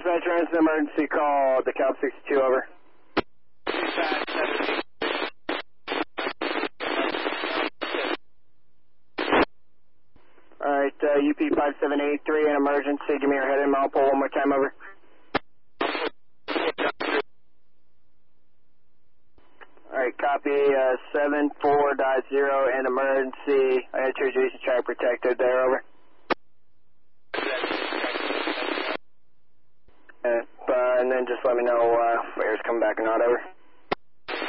Dispatch runs an emergency call, DeKalb 62, over. Alright, UP 5783, an emergency. Give me your head and mount pull one more time, over. Alright, copy 74.0, an emergency. I had your Jason try protected there, over. And then just let me know if air's coming back or not, over.